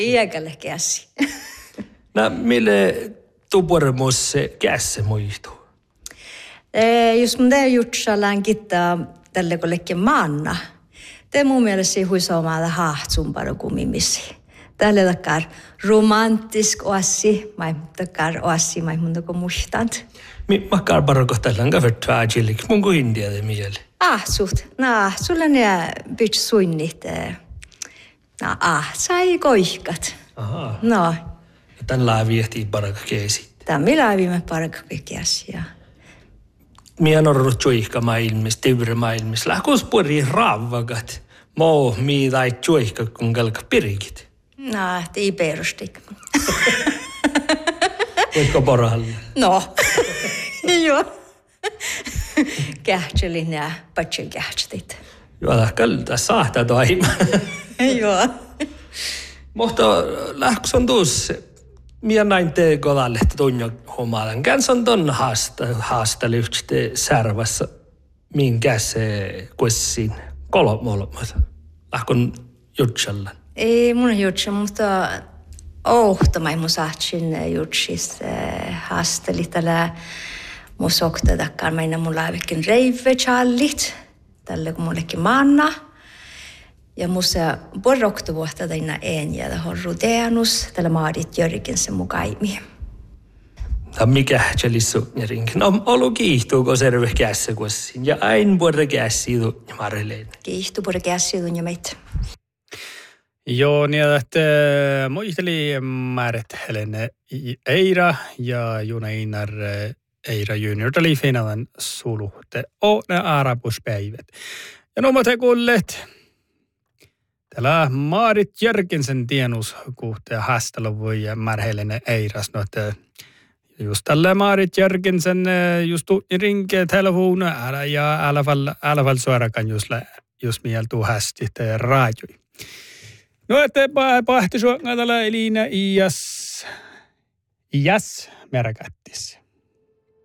Iäkälle käsi. No, mille tupormus se käsi muistuu? Jos mun tää jutsallaan kittaa tälle kollekin maanna. Te mun mielestä ei huisa omalla hahtsumparo kumimisi. Tälle takkar romantisk oassi, mai takkar oassi, mai mun toko muistant. Makkar baroko tällään kavertua ajilik, mun kuin India de mieli. Suht. Sulla ne byts suinnit. Sai koihkat. Aha. No. Tän laaviehtii baraka keesit. Tämä laavimme baraka keesi, ja. Mien on tjoihka maailmis, tiivre maailmis. Lähkuus puri raavagat. Moo miidai tjoihka kun kalka pirikit. Ei perustik. Voitko porahalle? No. Joo. Kähtselin ja patsin kähtstit. Joo, kalta saahtaa toima. Joo. Mutta lähkus on tuossa. Mien näin tee kodalle, että tunjo hommalan. Känson ton haastali yhtään särvässä. Minkä se kuessin kolmolmata. Lähkon jutsallan. Ei mun jutsa, mutta ohtamai mun saatsin jutsis haasteli tällä mun sokta takkar. Meina mun laivekin reivechallit. Tälle kun mullekin maanna. Ja musta porroktu vuotta täinä ja horru teanus tällä Maarit Jörgensen mukaimi. Mikä tjälissu järinkin? No, olu kiihtuuko serve kässä kuessin. Ja ain vuorre kässiidu ja marreleen. Kiihtu vuorre kässiidu ja meitä. Joo, niin että muisteli Maaret Helene Eira ja Juna Einar Eira junior oli Finalan suluhte och ne arabuspäivät. Ja no te kuulleet täällä Maarit Jörgensen tienus kuhteen haasteluvui ja Helene Eiras no että just tällä Maarit Jörgensen just rinke telefon ja alla fall suorakan just mieltuu hästi te raajui. No että pahti suokkaan tällä Elina Ias merkattis.